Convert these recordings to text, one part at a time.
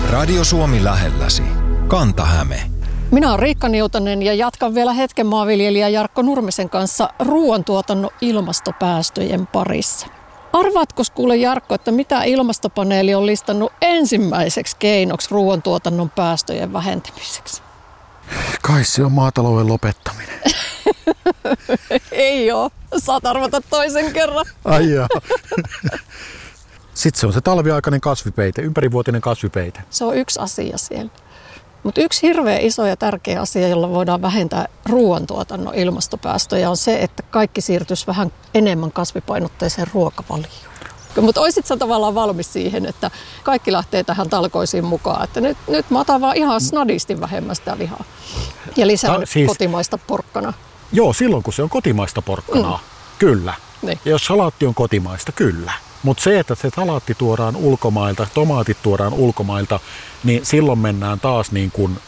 Radio Suomi lähelläsi. Kanta-Häme. Minä olen Riikka Niutanen ja jatkan vielä hetken maanviljelijä Jarkko Nurmisen kanssa ruoantuotannon ilmastopäästöjen parissa. Arvaatko kuule Jarkko, että mitä ilmastopaneeli on listannut ensimmäiseksi keinoksi ruoantuotannon päästöjen vähentämiseksi? Kai se on maatalouden lopettaminen. Ei oo. Saat arvata toisen kerran. Ai jaa. Sitten se on se talviaikainen kasvipeite, ympärivuotinen kasvipeite. Se on yksi asia siellä. Mutta yksi hirveän iso ja tärkeä asia, jolla voidaan vähentää ruoantuotannon ilmastopäästöjä, on se, että kaikki siirtyisi vähän enemmän kasvipainotteiseen ruokavalioon. Mutta oisit sä tavallaan valmis siihen, että kaikki lähtee tähän talkoisiin mukaan, että nyt mä otan vaan ihan snadisti vähemmän sitä lihaa ja lisää kotimaista porkkanaa. Joo, silloin kun se on kotimaista porkkanaa, kyllä. Niin. Ja jos salaatti on kotimaista, kyllä. Mutta se, että se salaatti tuodaan ulkomailta, tomaatit tuodaan ulkomailta, niin silloin mennään taas niin kuin...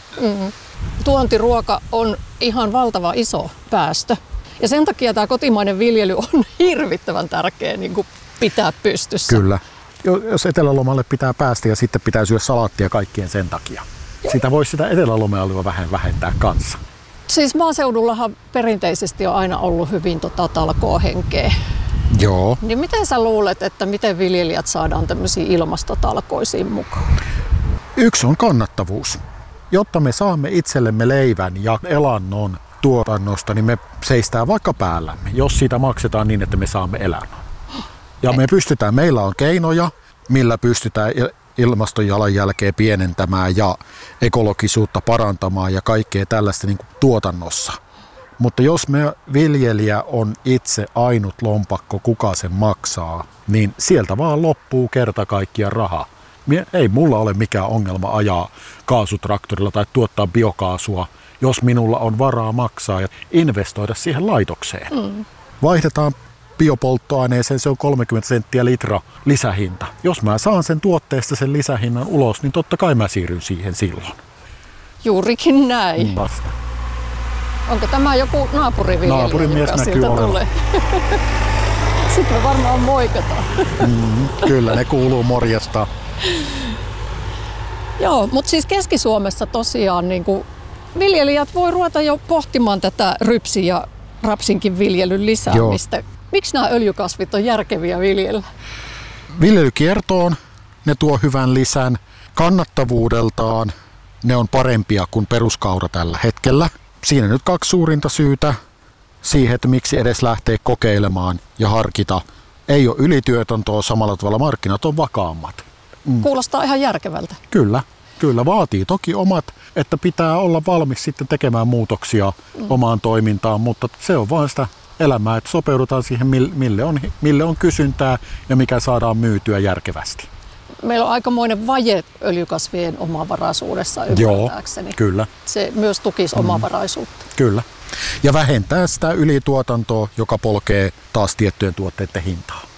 Tuontiruoka on ihan valtava iso päästö. Ja sen takia tämä kotimainen viljely on hirvittävän tärkeä niin kuin pitää pystyssä. Kyllä. Jos etelälomalle pitää päästä ja sitten pitää syödä salaattia kaikkien sen takia. Sitä voisi sitä etelälomalle vähän vähentää kanssa. Siis maaseudullahan perinteisesti on aina ollut hyvin talkoohenkeä. Joo. Niin miten sä luulet, että miten viljelijät saadaan tämmöisiin ilmastotalkoisiin mukaan? Yksi on kannattavuus. Jotta me saamme itsellemme leivän ja elannon tuotannosta, niin me seistään vaikka päällämme, jos siitä maksetaan niin, että me saamme elannon. Ja me pystytään, meillä on keinoja, millä pystytään ilmastonjalanjälkeä pienentämään ja ekologisuutta parantamaan ja kaikkea tällaista niin kuin tuotannossa. Mutta jos me viljelijä on itse ainut lompakko, kuka sen maksaa, niin sieltä vaan loppuu kerta kaikkiaan raha. Ei mulla ole mikään ongelma ajaa kaasutraktorilla tai tuottaa biokaasua, jos minulla on varaa maksaa ja investoida siihen laitokseen. Vaihdetaan biopolttoaineeseen, se on 30 senttiä litra lisähinta. Jos mä saan sen tuotteesta sen lisähinnan ulos, niin totta kai mä siirryn siihen silloin. Juurikin näin. Vasta. Onko tämä joku naapuriviljelijä, Naapurimies joka näkyy siltä olevan. tulee? Sitten me varmaan moikataan. Kyllä, ne kuuluu morjesta. Joo, mutta siis Keski-Suomessa tosiaan niin kuin viljelijät voi ruveta jo pohtimaan tätä rypsin ja rapsinkin viljelyn lisäämistä. Joo. Miksi nämä öljykasvit on järkeviä viljellä? Viljelykiertoon ne tuo hyvän lisän. Kannattavuudeltaan ne on parempia kuin peruskaura tällä hetkellä. Siinä nyt kaksi suurinta syytä siihen, että miksi edes lähtee kokeilemaan ja harkita. Ei ole ylityötantoa samalla tavalla, markkinat on vakaammat. Kuulostaa ihan järkevältä. Kyllä vaatii toki omat, että pitää olla valmis sitten tekemään muutoksia omaan toimintaan, mutta se on vain sitä elämää, että sopeudutaan siihen, mille on kysyntää ja mikä saadaan myytyä järkevästi. Meillä on aikamoinen vaje öljykasvien omavaraisuudessa ymmärtääkseni. Joo, kyllä. Se myös tukisi omavaraisuutta. Kyllä. Ja vähentää sitä ylituotantoa, joka polkee taas tiettyjen tuotteiden hintaa.